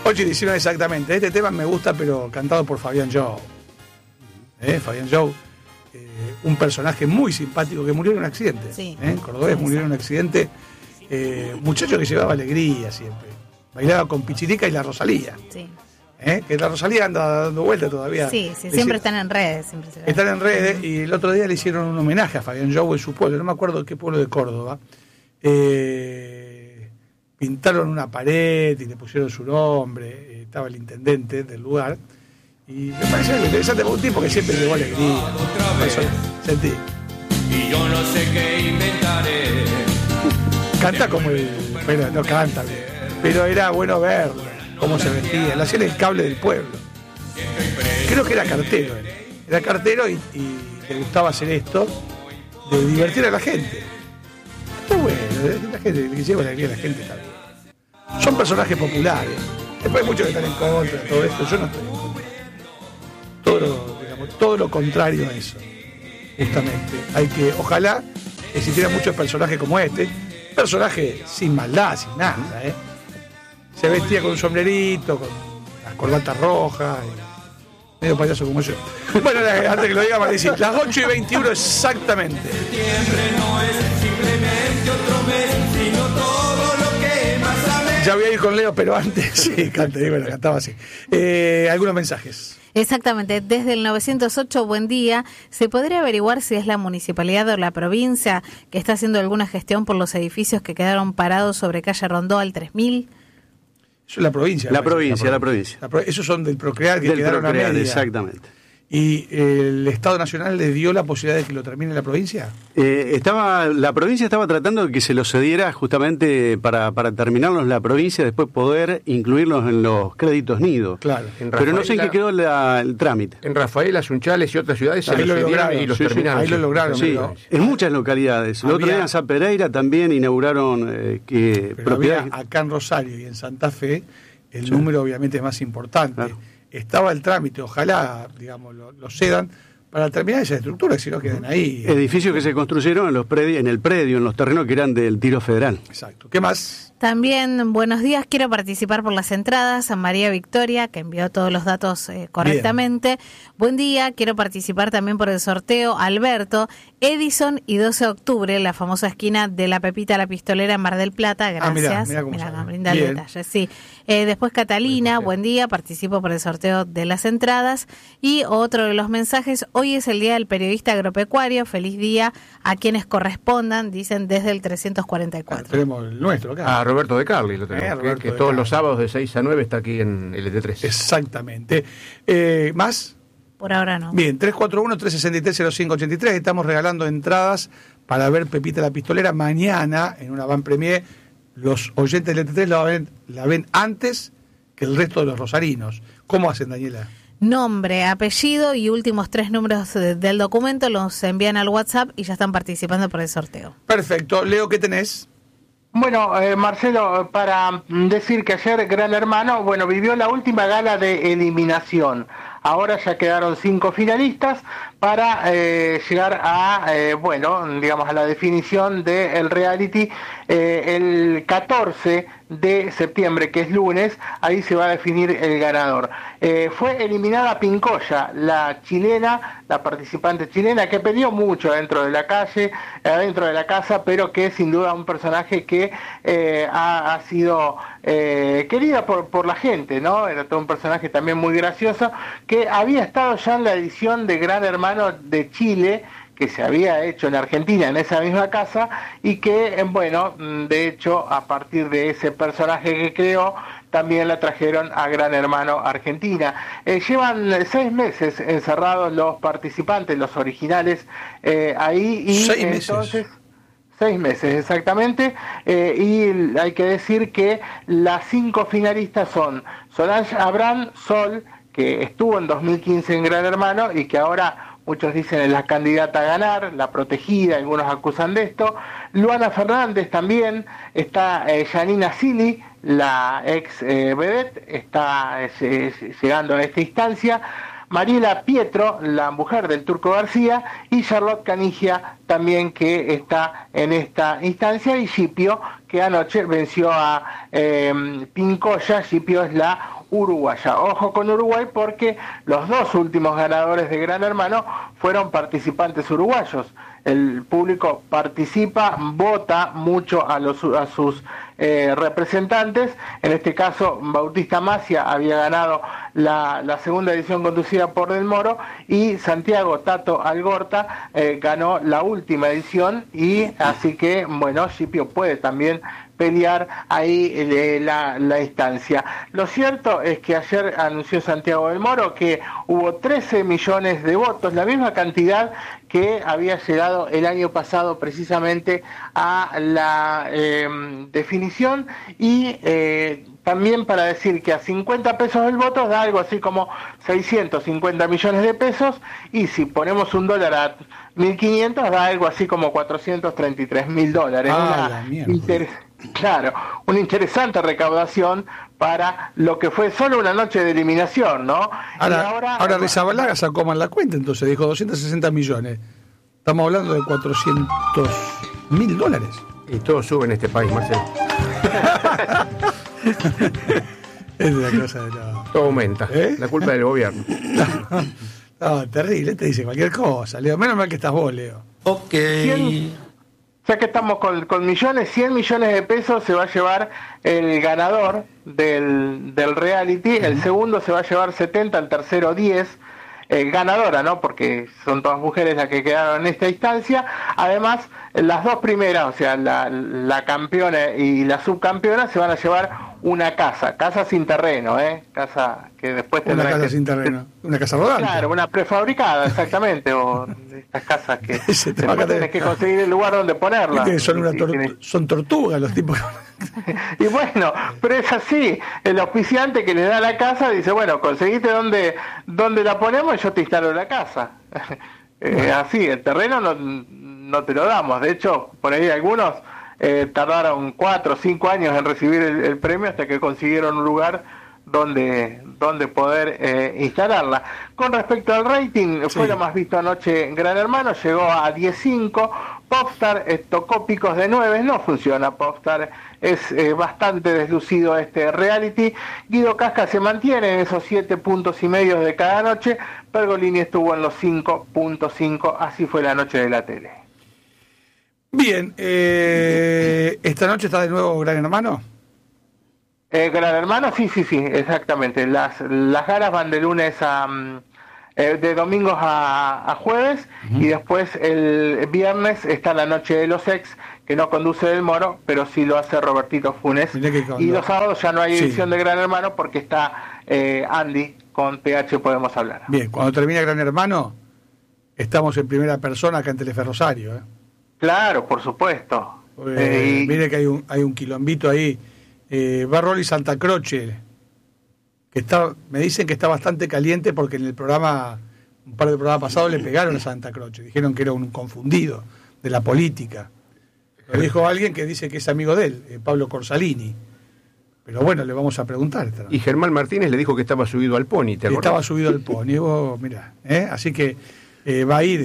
8:19 exactamente. Este tema me gusta, pero cantado por Fabián Jou. Fabián Jou, un personaje muy simpático que murió en un accidente. Sí. Cordobés murió en un accidente. Muchacho que llevaba alegría siempre. Bailaba con Pichirica y la Rosalía. Sí. Que la Rosalía anda dando vuelta todavía. Sí, siempre están en redes. Están en redes, y el otro día le hicieron un homenaje a Fabián Jou en su pueblo, no me acuerdo qué pueblo de Córdoba. Pintaron una pared y le pusieron su nombre, estaba el intendente del lugar, y me pareció interesante, porque un tipo que siempre llevó alegría. Eso sentí. Y yo no sé qué inventaré. Canta como pero no canta bien, pero era bueno verlo, cómo se vestía, le hacían el cable del pueblo. Creo que era cartero, era cartero y le gustaba hacer esto, de divertir a la gente. Está bueno, la gente que lleva alegría a la gente está bien. Son personajes populares. Después hay muchos que están en contra de todo esto, yo no estoy en contra. Todo lo contrario a eso, justamente. Ojalá existieran muchos personajes como este, personaje sin maldad, sin nada, Se vestía con un sombrerito, con las corbatas rojas, medio payaso como yo. Bueno, antes que lo diga, Maricín, las 8:21 exactamente. Septiembre no es simplemente otro mes, sino todo lo que más amé. Ya voy a ir con Leo, pero antes, sí, cantaba así. Algunos mensajes. Exactamente, desde el 908, buen día. ¿Se podría averiguar si es la municipalidad o la provincia que está haciendo alguna gestión por los edificios que quedaron parados sobre calle Rondó al 3000? Eso es la provincia. La provincia. Esos son del Procrear que del quedaron Procrear, a media. Exactamente. ¿Y el Estado Nacional le dio la posibilidad de que lo termine la provincia? La provincia estaba tratando de que se lo cediera justamente para terminarlos la provincia, después poder incluirlos en los créditos nido. Claro. Pero no sé en qué quedó el trámite. En Rafaela, Sunchales y otras ciudades se lo cedieron y los terminaron. Ahí lo lograron. Sí, pero en muchas localidades. El otro día en San Pereira también inauguraron propiedades. Acá en Rosario y en Santa Fe, el número obviamente es más importante. Claro. Estaba el trámite, ojalá, digamos, lo cedan para terminar esa estructura, que si no quedan ahí. Edificios que se construyeron en el predio, en los terrenos que eran del Tiro Federal. Exacto. ¿Qué más? También, buenos días, quiero participar por las entradas. A María Victoria, que envió todos los datos correctamente. Bien. Buen día, quiero participar también por el sorteo. Alberto, Edison y 12 de octubre, la famosa esquina de La Pepita La Pistolera en Mar del Plata. Gracias. Mirá me brinda el detalle. Sí. Después Catalina, buen día, participo por el sorteo de las entradas. Y otro de los mensajes, hoy es el Día del Periodista Agropecuario. Feliz día a quienes correspondan, dicen desde el 344. Tenemos el nuestro acá. Roberto de Carli lo tenemos, que todos los sábados de 6 a 9 está aquí en LT3. Exactamente. ¿Más? Por ahora no. Bien, 341-363-0583. Estamos regalando entradas para ver Pepita la Pistolera mañana en una van premier. Los oyentes del LT3 la ven antes que el resto de los rosarinos. ¿Cómo hacen, Daniela? Nombre, apellido y últimos 3 números del documento los envían al WhatsApp y ya están participando por el sorteo. Perfecto. Leo, ¿qué tenés? Bueno, Marcelo, para decir que ayer Gran Hermano, vivió la última gala de eliminación. Ahora ya quedaron 5 finalistas para llegar a, a la definición del reality el 14 de septiembre, que es lunes. Ahí se va a definir el ganador. Fue eliminada Pincoya, la chilena, la participante chilena, que peleó mucho dentro de la casa, pero que sin duda un personaje que ha sido querida por la gente, ¿no? Era todo un personaje también muy gracioso, que había estado ya en la edición de Gran Hermano de Chile, que se había hecho en Argentina, en esa misma casa, y que, de hecho, a partir de ese personaje que creó, también la trajeron a Gran Hermano Argentina. Llevan 6 meses encerrados los participantes, los originales, ahí, y 6 meses. Entonces... 6 meses, exactamente, y hay que decir que las 5 finalistas son Solange Abraham, Sol, que estuvo en 2015 en Gran Hermano y que ahora muchos dicen es la candidata a ganar, la protegida, algunos acusan de esto. Luana Fernández también, está Janina Silly, la ex vedette, está llegando a esta instancia. Mariela Pietro, la mujer del Turco García, y Charlotte Canigia también, que está en esta instancia, y Scipio, que anoche venció a Pincoya. Scipio es la uruguaya. Ojo con Uruguay porque los 2 últimos ganadores de Gran Hermano fueron participantes uruguayos. El público participa, vota mucho a sus representantes. En este caso, Bautista Macia había ganado la segunda edición conducida por Del Moro, y Santiago Tato Algorta ganó la última edición, y así que, bueno, Scipio puede también pelear ahí la instancia. Lo cierto es que ayer anunció Santiago Del Moro que hubo 13 millones de votos, la misma cantidad que había llegado el año pasado precisamente a la definición, y también para decir que a 50 pesos el voto da algo así como 650 millones de pesos, y si ponemos un dólar a 1.500 da algo así como 433.000 dólares. Claro, una interesante recaudación para lo que fue solo una noche de eliminación, ¿no? Ahora Rizabalaga sacó mal la cuenta, entonces dijo 260 millones. Estamos hablando de 400.000 dólares. Y todo sube en este país, Marcelo. Es una cosa de no. Todo aumenta. La culpa del gobierno. No, terrible, te dice cualquier cosa, Leo. Menos mal que estás vos, Leo. Ok. Ya que estamos con millones, 100 millones de pesos se va a llevar el ganador del reality, el segundo se va a llevar 70, el tercero 10, ganadora, ¿no? Porque son todas mujeres las que quedaron en esta instancia. Además, las 2 primeras, o sea, la campeona y la subcampeona, se van a llevar una casa sin terreno, casa que después tendrá una casa sin terreno, una casa rodante. Claro, una prefabricada, exactamente, o estas casas que después tenés que conseguir el lugar donde ponerla. Son tortugas los tipos. Y bueno, pero es así, el auspiciante que le da la casa dice, bueno, conseguiste dónde la ponemos y yo te instalo la casa. Así, el terreno no te lo damos. De hecho, por ahí algunos tardaron 4 o 5 años en recibir el premio hasta que consiguieron un lugar donde poder instalarla. Con respecto al rating, fue lo más visto anoche Gran Hermano, llegó a 10.5. Popstar tocó picos de 9, no funciona Popstar, es bastante deslucido este reality. Guido Casca se mantiene en esos 7,5 puntos de cada noche. Pergolini estuvo en los 5.5, así fue la noche de la tele. Bien, ¿esta noche está de nuevo Gran Hermano? Gran Hermano, sí, exactamente. Las galas van de lunes de domingos a jueves, y después el viernes está la noche de los ex, que no conduce Del Moro, pero sí lo hace Robertito Funes. Y los sábados ya no hay edición de Gran Hermano porque está Andy con PH Podemos Hablar. Bien, cuando termina Gran Hermano, estamos en primera persona acá en Telefe Rosario. Claro, por supuesto. Mire que hay un quilombito ahí. Barrol y Santa Croce, que me dicen que está bastante caliente porque en el programa, un par de programas pasados, le pegaron a Santa Croce, dijeron que era un confundido de la política. Lo dijo alguien que dice que es amigo de él, Pablo Corsalini. Pero bueno, le vamos a preguntar. Y Germán Martínez le dijo que estaba subido al pony, ¿te acordás? Estaba subido al pony, vos, mirá, así que va a ir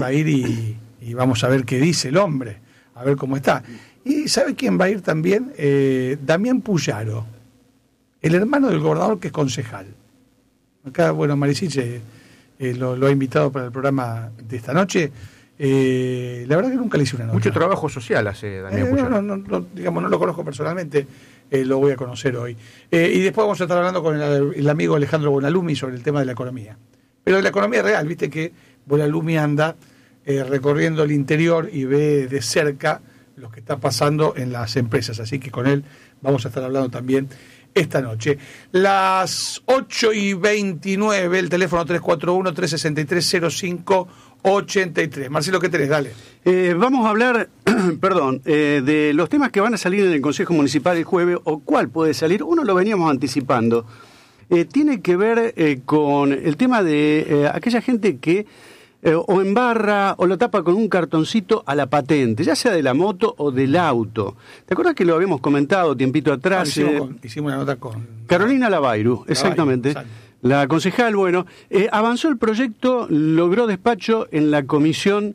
y vamos a ver qué dice el hombre, a ver cómo está. ¿Y sabe quién va a ir también? Damián Puyaro, el hermano del gobernador, que es concejal. Acá, bueno, Marisiche lo ha invitado para el programa de esta noche. La verdad que nunca le hice una nota. Mucho trabajo social hace Damián Puyaro. No lo conozco personalmente, lo voy a conocer hoy. Y después vamos a estar hablando con el amigo Alejandro Bonalumi sobre el tema de la economía. Pero de la economía real, viste que Bonalumi anda recorriendo el interior y ve de cerca lo que está pasando en las empresas, así que con él vamos a estar hablando también esta noche. Las 8:29, el teléfono 341-363-0583. Marcelo, ¿qué tenés? Dale. Vamos a hablar, de los temas que van a salir en el Consejo Municipal el jueves, o cuál puede salir. Uno lo veníamos anticipando. Tiene que ver con el tema de aquella gente que o embarra o lo tapa con un cartoncito a la patente, ya sea de la moto o del auto. ¿Te acuerdas que lo habíamos comentado tiempito atrás? Hicimos una nota con Carolina Lavairu, exactamente. La concejal, avanzó el proyecto, logró despacho en la comisión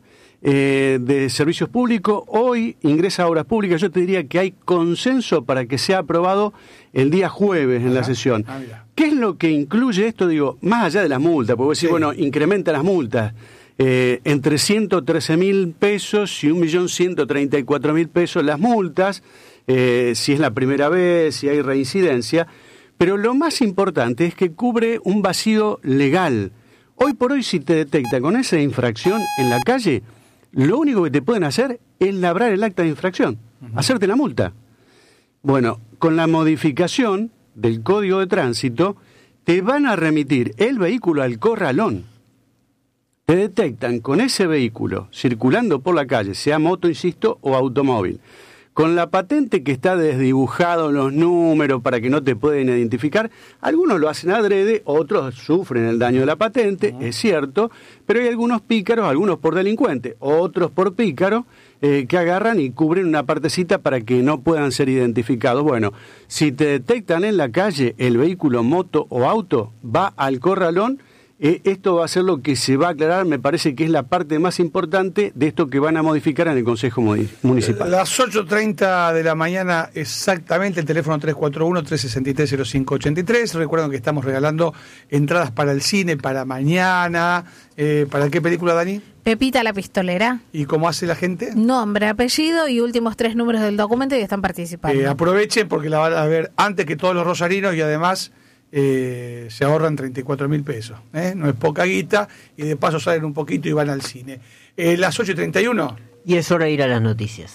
de servicios públicos. Hoy ingresa a obras públicas. Yo te diría que hay consenso para que sea aprobado el día jueves en la sesión. ¿Qué es lo que incluye esto? Digo, más allá de las multas, porque decir, bueno, incrementa las multas. Entre 113.000 pesos y 1.134.000 pesos las multas, si es la primera vez, si hay reincidencia. Pero lo más importante es que cubre un vacío legal. Hoy por hoy, si te detecta con esa infracción en la calle, lo único que te pueden hacer es labrar el acta de infracción, hacerte la multa. Bueno, con la modificación del Código de Tránsito, te van a remitir el vehículo al corralón. Te detectan con ese vehículo circulando por la calle, sea moto, insisto, o automóvil, con la patente que está desdibujado los números para que no te pueden identificar. Algunos lo hacen adrede, otros sufren el daño de la patente, es cierto, pero hay algunos pícaros, algunos por delincuentes, otros por pícaros, que agarran y cubren una partecita para que no puedan ser identificados. Bueno, si te detectan en la calle el vehículo, moto o auto, va al corralón. Esto va a ser lo que se va a aclarar, me parece que es la parte más importante de esto que van a modificar en el Consejo Municipal. Las 8:30 de la mañana exactamente, el teléfono 341-363-0583. Recuerden que estamos regalando entradas para el cine, para mañana. ¿Para qué película, Dani? Pepita la Pistolera. ¿Y cómo hace la gente? Nombre, apellido y últimos 3 números del documento y están participando. Aprovechen porque la van a ver antes que todos los rosarinos y además... se ahorran 34.000 pesos, no es poca guita, y de paso salen un poquito y van al cine. Las 8:31. Y es hora de ir a las noticias.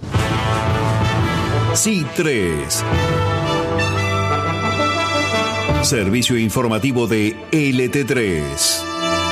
C3. Servicio informativo de LT3.